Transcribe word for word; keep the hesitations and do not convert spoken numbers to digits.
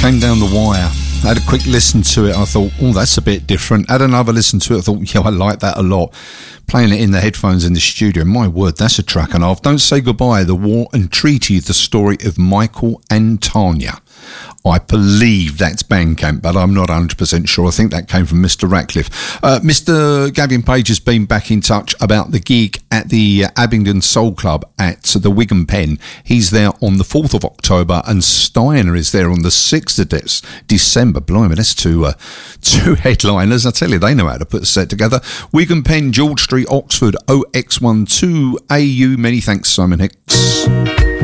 came down the wire. I had a quick listen to it. I thought, oh, that's a bit different. Had another listen to it. I thought, yeah, I like that a lot. Playing it in the headphones in the studio. My word, that's a track and a half. Don't Say Goodbye, The War and Treaty, the story of Michael and Tanya. I believe that's Bandcamp, but I'm not one hundred percent sure. I think that came from Mister Ratcliffe. Uh, Mister Gavin Page has been back in touch about the gig at the Abingdon Soul Club at the Wigan Pen. He's there on the fourth of October, and Steiner is there on the sixth of December. Blimey, that's two, uh, two headliners. I tell you, they know how to put a set together. Wigan Pen, George Street, Oxford, O X one two A U. Many thanks, Simon Hicks.